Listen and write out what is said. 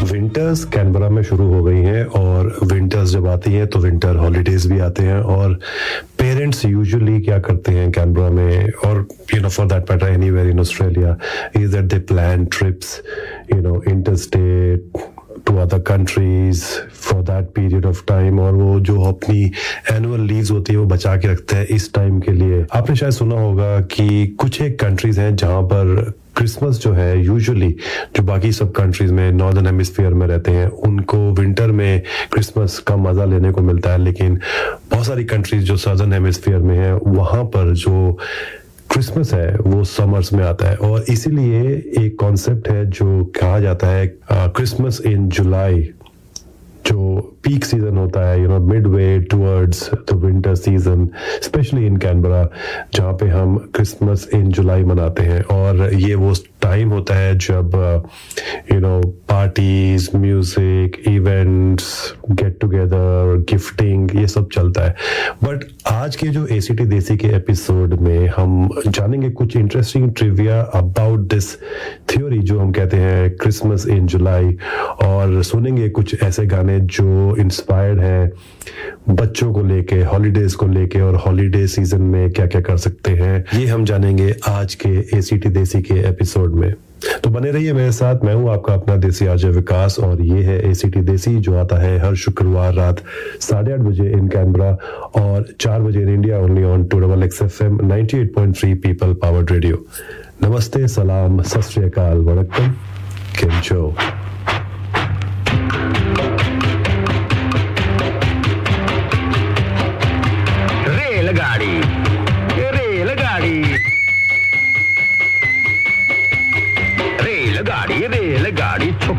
Winters Canberra में शुरू हो गई हैं और विंटर्स जब आती हैं तो विंटर हॉलीडेज भी आते हैं और पेरेंट्स यूजुअली क्या करते हैं कैनबरा में और for that matter anywhere in Australia is that they plan trips interstate to other countries for that period of time और वो जो अपनी एनुअल लीव्स होती है वो बचा के रखते हैं इस टाइम के लिए। आपने शायद सुना होगा कि कुछ एक कंट्रीज हैं जहां पर क्रिसमस जो है यूजुअली जो बाकी सब कंट्रीज में नॉर्दर्न हेमिस्फीयर में रहते हैं उनको विंटर में क्रिसमस का मजा लेने को मिलता है, लेकिन बहुत सारी कंट्रीज जो सदर्न हेमिस्फीयर में है वहां पर जो क्रिसमस है वो समर्स में आता है और इसीलिए एक कॉन्सेप्ट है जो कहा जाता है क्रिसमस इन जुलाई, जो पीक सीजन होता है Midway towards the winter season, specially in Canberra जहाँ पे हम क्रिसमस इन जुलाई मनाते हैं। और ये वो टाइम होता है जब parties, music, events, get together, gifting ये सब चलता है। बट आज के जो एसीटी देसी के एपिसोड में हम जानेंगे कुछ interesting trivia about this theory जो हम कहते हैं क्रिसमस इन जुलाई, और सुनेंगे कुछ ऐसे गाने जो इंस्पायर्ड हैं बच्चों को लेके, हॉलीडेज को लेके और हॉलीडे सीजन में क्या क्या कर सकते हैं, ये हम जानेंगे आज के एसीटी देसी के एपिसोड में। तो बने रहिए मेरे साथ। मैं हूं आपका अपना देसी आरजे विकास और ये है एसीटी देसी जो आता है हर शुक्रवार रात 8:30 बजे इन कैनबरा और 4 बजे in India only on 2XX FM 98.3 people powered radio. नमस्ते, सलाम, सत श्री अकाल, वणक्कम, केम छो।